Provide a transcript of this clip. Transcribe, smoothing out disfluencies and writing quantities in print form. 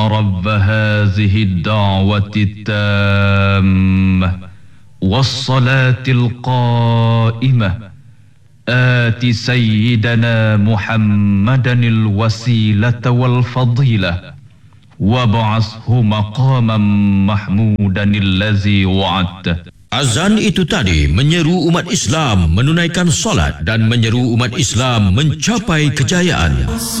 رب هذه الدعوة التامة والصلاة القائمة آت سيدنا محمدا الوسيلة والفضيلة وابعثه مقاما محمودا الذي وعدته. Azan itu tadi menyeru umat Islam menunaikan solat dan menyeru umat Islam mencapai kejayaan.